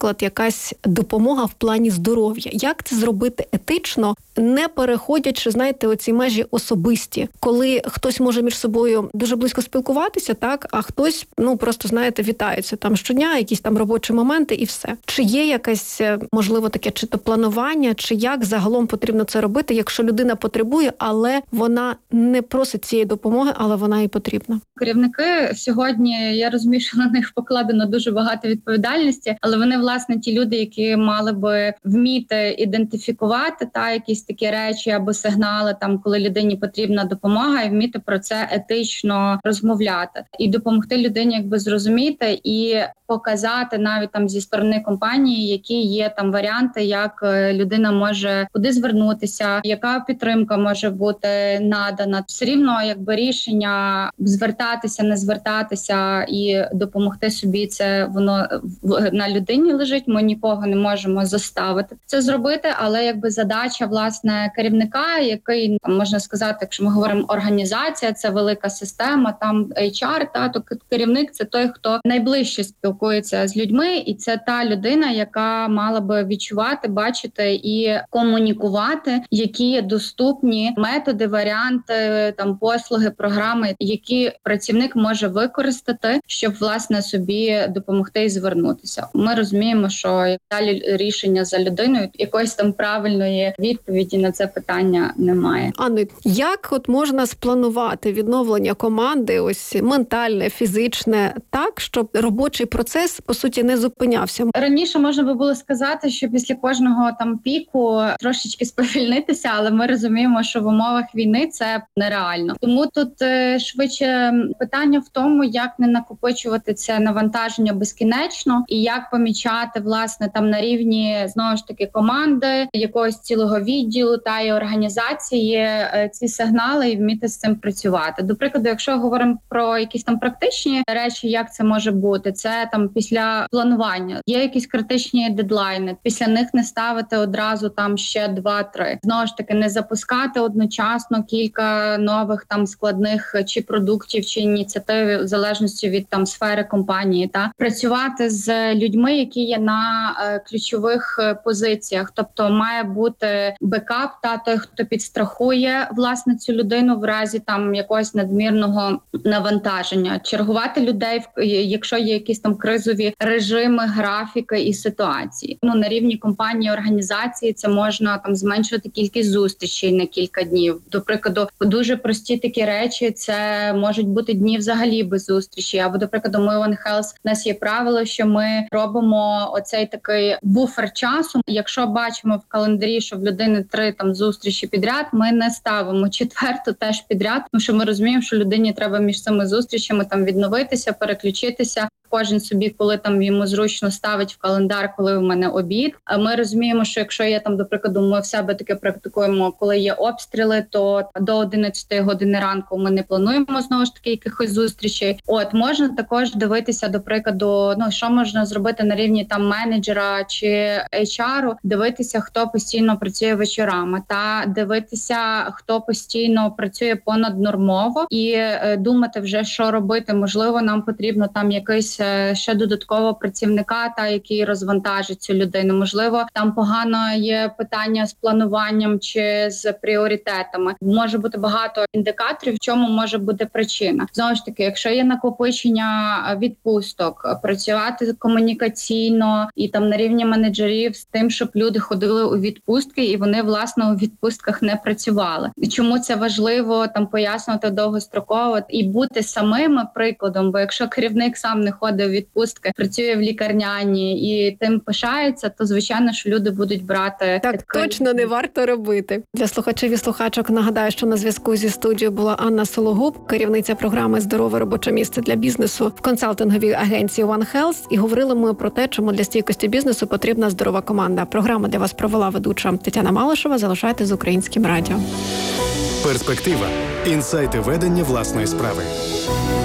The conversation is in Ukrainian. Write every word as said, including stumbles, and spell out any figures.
наприклад, якась допомога в плані здоров'я. Як це зробити етично, не переходячи, знаєте, оці межі особисті, коли хтось може між собою дуже близько спілкуватися, так, а хтось, ну, просто, знаєте, вітається там щодня, якісь там робочі моменти і все. Чи є якесь, можливо, таке чи то планування, чи як загалом потрібно це робити, якщо людина потребує, але вона не просить цієї допомоги, але вона і потрібна? Керівники сьогодні, я розумію, що на них покладено дуже багато відповідальності, але вони, власне, ті люди, які мали би вміти ідентифікувати та якісь такі речі або сигнали, там, коли людині потрібна допомога, і вміти про це етично розмовляти. І допомогти людині якби зрозуміти і показати навіть там зі сторони компанії, які є там варіанти, як людина може куди звернутися, яка підтримка може бути надана. Все рівно якби рішення звертатися, не звертатися і допомогти собі, це воно на людині лежить. Ми нікого не можемо заставити це зробити, але якби задача власне керівника, який там можна сказати, якщо ми говоримо організація, це велика система, там ейч ар, та то керівник це той, хто найближче спілкується з людьми, і це та людина, яка мала би відчувати, бачити і комунікувати, які є доступні методи, варіанти, там послуги, програми, які працівник може використати, щоб власне собі допомогти і звернутися. Ми розуміємо, що далі рішення за людиною, якоїсь там правильної відповіді на це питання немає. Анно, як от можна спланувати відновлення команди, ось ментальне, фізичне, так, щоб робочий процес, по суті, не зупинявся? Раніше можна би було сказати, що після кожного там піку трошечки сповільнитися, але ми розуміємо, що в умовах війни це нереально. Тому тут е, швидше питання в тому, як не накопичувати це навантаження безкінечно і як помічати, власне, там на рівні, знову ж таки, команди, якогось цілого відділу та й організації е, ці сигнали і вміти з цим працювати. До прикладу, якщо говоримо про якісь там практичні речі, як це може бути, це там після планування. Є якісь критичні дедлайни, після них не ставити одразу там ще два-три. Знову ж таки, не запускати одночасно кілька нових там складних чи продуктів, чи ініціатив, в залежності від там сфери компанії, та працювати з людьми, які є на е, ключових е, позиціях. Тобто має бути бекап, та той, хто підстрахує власне цю людину в разі там якогось надмірного навантаження. Чергувати людей, якщо є якісь там кризові режими, графіки і ситуації. Ну, на рівні компанії, організації це можна там зменшувати кількість зустрічей на кілька днів. До прикладу, дуже прості такі речі, це можуть бути дні взагалі без зустрічі. Або, до прикладу, ми One Health, у нас є правило, що ми робимо оцей такий буфер часу. Якщо бачимо в календарі, що в людини три там зустрічі підряд, ми не ставимо четверту теж підряд, тому що ми розуміємо, що людині треба між цими зустрічами там відновитися, переключитися. Кожен собі, коли там йому зручно ставить в календар, коли в мене обід. А ми розуміємо, що якщо є там, до прикладу, ми в себе таке практикуємо, коли є обстріли, то до одинадцятої години ранку ми не плануємо знову ж таки якихось зустрічей. От можна також дивитися, до прикладу, ну що можна зробити на рівні там менеджера чи ейч ар, дивитися, хто постійно працює вечорами, та дивитися, хто постійно працює понаднормово, і е, думати вже, що робити. Можливо, нам потрібно там якийсь ще додатково працівника, та який розвантажить цю людину. Можливо, там погано є питання з плануванням чи з пріоритетами. Може бути багато індикаторів, в чому може бути причина. Знову ж таки, якщо є накопичення відпусток, працювати комунікаційно і там на рівні менеджерів з тим, щоб люди ходили у відпустки і вони, власне, у відпустках не працювали. І чому це важливо там пояснювати довгостроково і бути самими прикладом, бо якщо керівник сам не ходить у відпустки, працює в лікарняні і тим пишається, то звичайно, що люди будуть брати... Так такий... точно не варто робити. Для слухачів і слухачок нагадаю, що на зв'язку зі студією була Анна Сологуб, керівниця програми «Здорове робоче місце для бізнесу» в консалтинговій агенції One Health. І говорили ми про те, чому для стійкості бізнесу потрібна здорова команда. Програму для вас провела ведуча Тетяна Малишева. Залишайтесь з Українським радіо. Перспектива. Інсайти ведення власної справи.